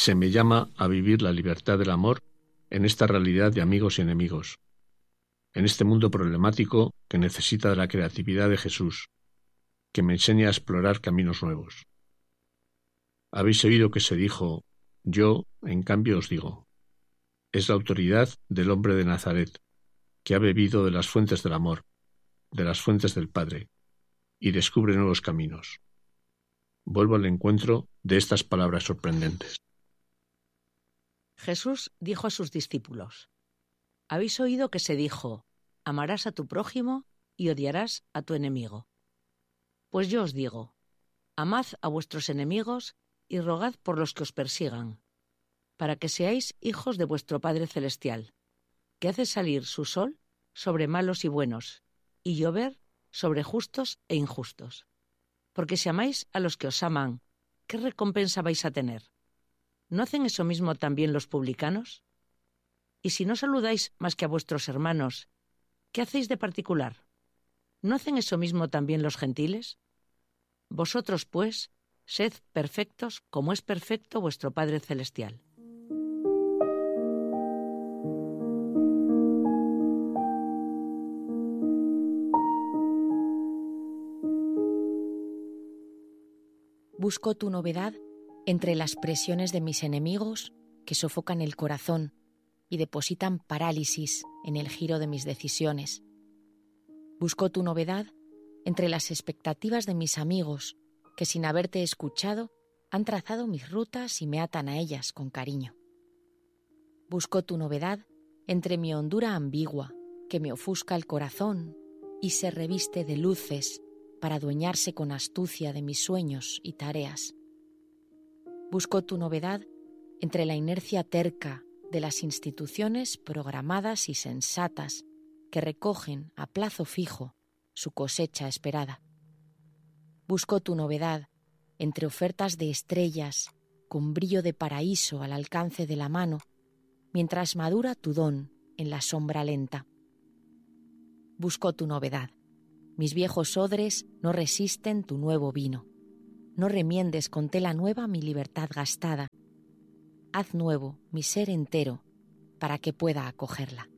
se me llama a vivir la libertad del amor en esta realidad de amigos y enemigos, en este mundo problemático que necesita de la creatividad de Jesús, que me enseña a explorar caminos nuevos. Habéis oído que se dijo, yo, en cambio, os digo. Es la autoridad del hombre de Nazaret, que ha bebido de las fuentes del amor, de las fuentes del Padre, y descubre nuevos caminos. Vuelvo al encuentro de estas palabras sorprendentes. Jesús dijo a sus discípulos: Habéis oído que se dijo, amarás a tu prójimo y odiarás a tu enemigo. Pues yo os digo, amad a vuestros enemigos y rogad por los que os persigan, para que seáis hijos de vuestro Padre Celestial, que hace salir su sol sobre malos y buenos, y llover sobre justos e injustos. Porque si amáis a los que os aman, ¿qué recompensa vais a tener? ¿No hacen eso mismo también los publicanos? Y si no saludáis más que a vuestros hermanos, ¿qué hacéis de particular? ¿No hacen eso mismo también los gentiles? Vosotros, pues, sed perfectos como es perfecto vuestro Padre Celestial. Busco tu novedad entre las presiones de mis enemigos que sofocan el corazón y depositan parálisis en el giro de mis decisiones. Busco tu novedad entre las expectativas de mis amigos que, sin haberte escuchado, han trazado mis rutas y me atan a ellas con cariño. Busco tu novedad entre mi hondura ambigua que me ofusca el corazón y se reviste de luces para adueñarse con astucia de mis sueños y tareas. Busco tu novedad entre la inercia terca de las instituciones programadas y sensatas que recogen a plazo fijo su cosecha esperada. Busco tu novedad entre ofertas de estrellas con brillo de paraíso al alcance de la mano, mientras madura tu don en la sombra lenta. Busco tu novedad. Mis viejos odres no resisten tu nuevo vino. No remiendes con tela nueva mi libertad gastada. Haz nuevo mi ser entero para que pueda acogerla.